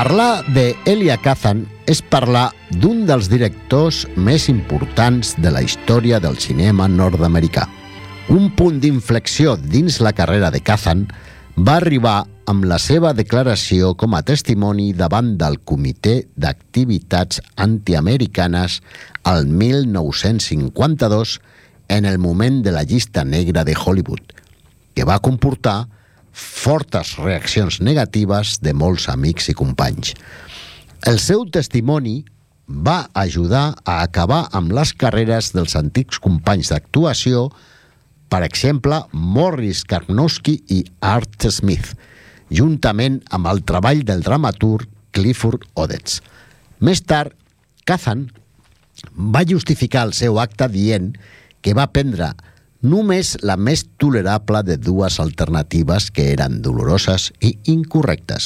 Parlar d'Elia Kazan és parlar d'un dels directors més importants de la història del cinema nord-americà. Un punt d'inflexió dins la carrera de Kazan va arribar amb la seva declaració com a testimoni davant del Comitè d'Activitats Antiamericanes al 1952 en el moment de la llista negra de Hollywood, que va comportar fortes reaccions negatives de molts amics i companys. El seu testimoni va ajudar a acabar amb les carreres dels antics companys d'actuació, per exemple, Morris Karnowski i Art Smith, juntament amb el treball del dramaturg Clifford Odets. Més tard, Kazan va justificar el seu acte dient que va prendre només la més tolerable de dues alternatives que eren doloroses i incorrectes.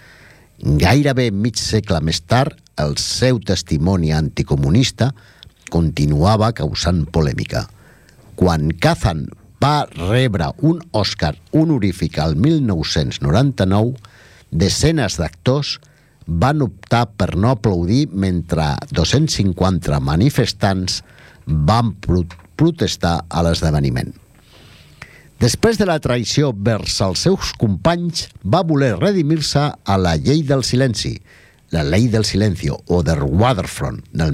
Gairebé mig segle més tard, el seu testimoni anticomunista continuava causant polèmica. Quan Kazan va rebre un Oscar honorífic al 1999, decenes d'actors van optar per no aplaudir mentre 250 manifestants van protestar a l'esdeveniment. Després de la traïció vers els seus companys, va voler redimir-se a la llei del silenci, la Ley del Silencio, o de Waterfront, del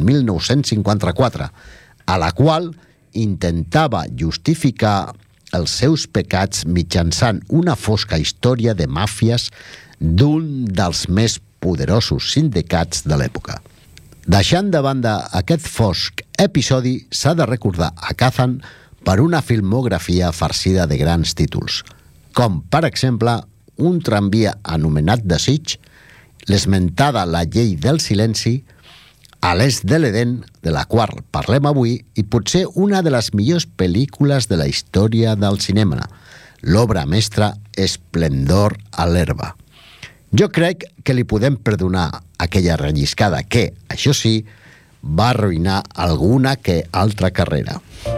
1954, a la qual intentava justificar els seus pecats mitjançant una fosca història de màfies d'un dels més poderosos sindicats de l'època. Deixant de banda aquest fosc episodi, s'ha de recordar a Kazan per una filmografia farcida de grans títols, com, per exemple, un tramvia anomenat Desig, l'esmentada La llei del silenci, A l'est de l'Eden, de la qual parlem avui, i potser una de les millors pel·lícules de la història del cinema, l'obra mestra Esplendor a l'herba. Jo crec que li podem perdonar aquella relliscada que, això sí, va arruïnar alguna que altra carrera.